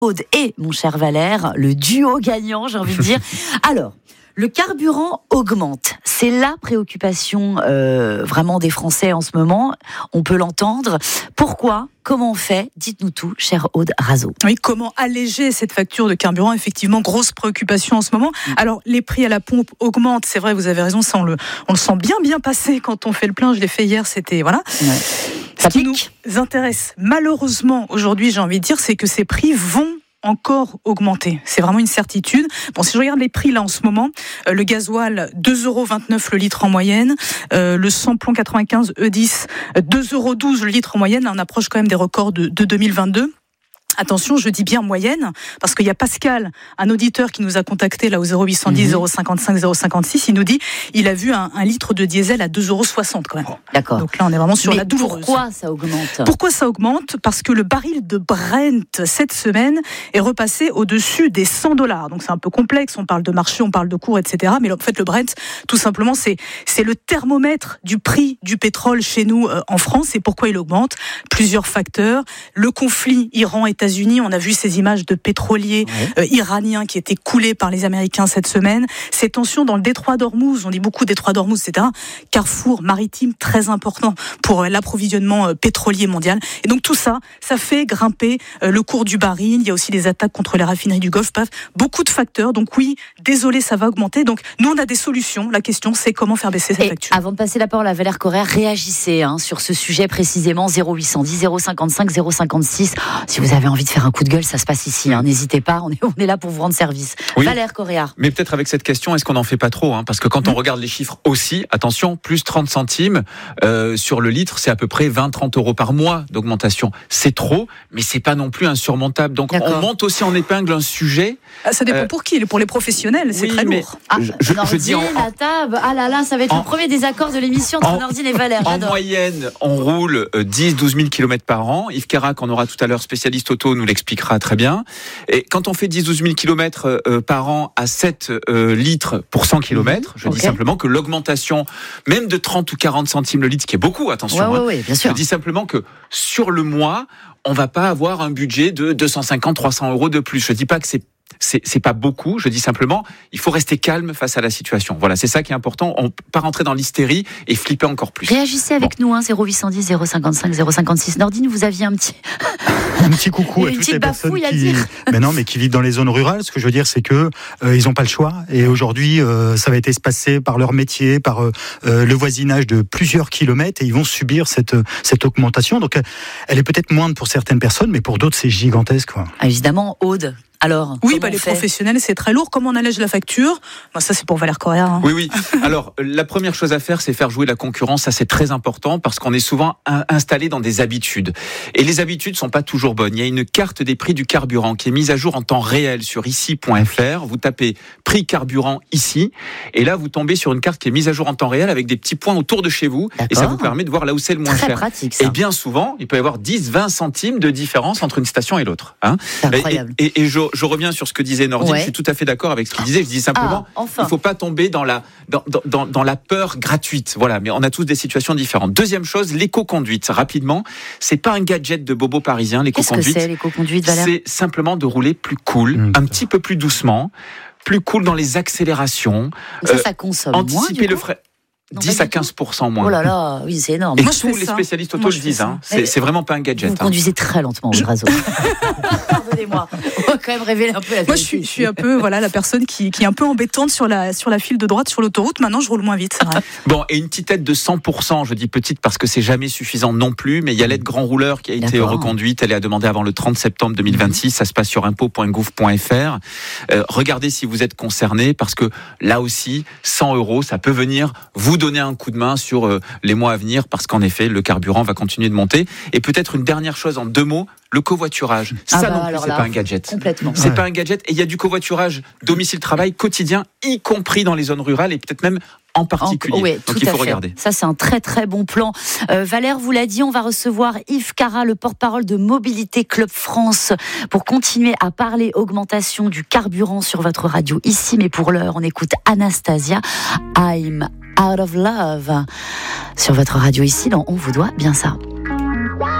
Aude et mon cher Valère, le duo gagnant, j'ai envie de dire. Alors, le carburant augmente. C'est la préoccupation vraiment des Français en ce moment. On peut l'entendre. Pourquoi ? Comment on fait ? Dites-nous tout, chère Aude Razo. Oui, comment alléger cette facture de carburant ? Effectivement, grosse préoccupation en ce moment. Alors, les prix à la pompe augmentent. C'est vrai, vous avez raison, ça on le sent bien passer quand on fait le plein. Je l'ai fait hier, c'était... Voilà. Ouais. Ce qui nous intéresse malheureusement aujourd'hui, j'ai envie de dire, c'est que ces prix vont encore augmenter. C'est vraiment une certitude. Bon, si je regarde les prix là en ce moment, le gasoil 2,29€ le litre en moyenne, le samplon 95 E10 2,12€ le litre en moyenne. Là, on approche quand même des records de 2022. Attention, je dis bien moyenne, parce qu'il y a Pascal, un auditeur qui nous a contacté là au 0810 055 056, il nous dit il a vu un litre de diesel à 2,60€ quand même. D'accord. Donc là, on est vraiment sur la douloureuse. Pourquoi ça augmente ? Pourquoi ça augmente ? Parce que le baril de Brent, cette semaine, est repassé au-dessus des $100. Donc c'est un peu complexe, on parle de marché, on parle de cours, etc. Mais en fait, le Brent, tout simplement, c'est le thermomètre du prix du pétrole chez nous en France. Et pourquoi il augmente ? Plusieurs facteurs. Le conflit Iran-États-Unis, on a vu ces images de pétroliers iraniens qui étaient coulés par les Américains cette semaine. Ces tensions dans le détroit d'Ormuz, on dit beaucoup détroit d'Ormuz, etc. Carrefour maritime très important pour l'approvisionnement pétrolier mondial. Et donc tout ça, ça fait grimper le cours du baril. Il y a aussi des attaques contre les raffineries du Golfe. Beaucoup de facteurs. Donc oui, désolé, ça va augmenter. Donc nous, on a des solutions. La question, c'est comment faire baisser cette facture. Avant de passer la parole à Valère Correa, réagissez sur ce sujet précisément. 0810 055 056. Si vous avez envie de faire un coup de gueule, ça se passe ici. N'hésitez pas, on est là pour vous rendre service. Oui. Valère Correa. Mais peut-être avec cette question, est-ce qu'on n'en fait pas trop ? Parce que quand on regarde les chiffres aussi, attention, plus 30 centimes sur le litre, c'est à peu près 20-30 euros par mois d'augmentation. C'est trop, mais c'est pas non plus insurmontable. Donc on monte aussi en épingle un sujet. Ça dépend pour qui ? Pour les professionnels, c'est très lourd. Je dis la table. Ah là là, ça va être le premier désaccord de l'émission entre Nordine et Valère. En moyenne, on roule 10-12 000 km par an. Yves Carac, on aura tout à l'heure, spécialiste auto, nous l'expliquera très bien. Et quand on fait 10-12 000 km par an à 7 litres pour 100 km, je dis simplement que l'augmentation, même de 30 ou 40 centimes le litre, ce qui est beaucoup, attention, bien sûr. Je dis simplement que sur le mois, on va pas avoir un budget de 250-300 euros de plus. Je dis pas que c'est pas beaucoup, je dis simplement, il faut rester calme face à la situation. Voilà, c'est ça qui est important. On ne peut pas rentrer dans l'hystérie et flipper encore plus. Réagissez avec nous, 0810 055 056. Nordine, vous aviez un petit coucou à toutes les personnes qui vivent dans les zones rurales. Ce que je veux dire, c'est que ils n'ont pas le choix. Et aujourd'hui, ça va être espacé par leur métier, par le voisinage de plusieurs kilomètres, et ils vont subir cette augmentation. Donc, elle est peut-être moindre pour certaines personnes, mais pour d'autres, c'est gigantesque, quoi. Évidemment, Aude. Alors, oui, les professionnels, c'est très lourd. Comment on allège la facture ? Ça, c'est pour Valère Correa. Oui. Alors, la première chose à faire, c'est faire jouer la concurrence. Ça, c'est très important parce qu'on est souvent installé dans des habitudes. Et les habitudes sont pas toujours bonnes. Il y a une carte des prix du carburant qui est mise à jour en temps réel sur ici.fr. Vous tapez prix carburant ici. Et là, vous tombez sur une carte qui est mise à jour en temps réel avec des petits points autour de chez vous. D'accord. Et ça vous permet de voir là où c'est le moins cher. Pratique, ça. Et bien souvent, il peut y avoir 10-20 centimes de différence entre une station et l'autre. C'est incroyable. Et je reviens sur ce que disait Nordine, je suis tout à fait d'accord avec ce qu'il disait. Je dis simplement, il ne faut pas tomber dans la peur gratuite. Voilà, mais on a tous des situations différentes. Deuxième chose, l'éco-conduite. Rapidement, c'est pas un gadget de bobo parisien, l'éco-conduite. Qu'est-ce que c'est, l'éco-conduite, Valère ? C'est simplement de rouler plus cool, un petit peu plus doucement, plus cool dans les accélérations. Ça consomme anticiper moins, le frais. 10 à 15% moins. Oh là là, oui, c'est énorme. Et tous les spécialistes auto le disent. C'est vraiment pas un gadget. Vous conduisez très lentement, Razo. Pardonnez-moi. On va quand même révéler un peu la vérité. Moi, je suis un peu la personne qui est un peu embêtante sur la file de droite sur l'autoroute. Maintenant, je roule moins vite, c'est vrai. Bon, et une petite aide de 100%, je dis petite parce que c'est jamais suffisant non plus, mais il y a l'aide grand rouleur qui a été reconduite. Elle est à demander avant le 30 septembre 2026. Ça se passe sur impôt.gouv.fr. Regardez si vous êtes concerné parce que là aussi, 100 €, ça peut venir vous donner un coup de main sur les mois à venir parce qu'en effet, le carburant va continuer de monter. Et peut-être une dernière chose en 2 mots, le covoiturage. Ça non plus, c'est pas un gadget. Complètement. C'est pas un gadget. Et il y a du covoiturage domicile-travail quotidien, y compris dans les zones rurales et peut-être même en particulier. Donc il faut regarder. Ça, c'est un très très bon plan. Valère vous l'a dit, on va recevoir Yves Carac, le porte-parole de Mobilité Club France, pour continuer à parler augmentation du carburant sur votre radio ici. Mais pour l'heure, on écoute Anastasia, I'm Out of Love, sur votre radio ici, dans On vous doit bien ça.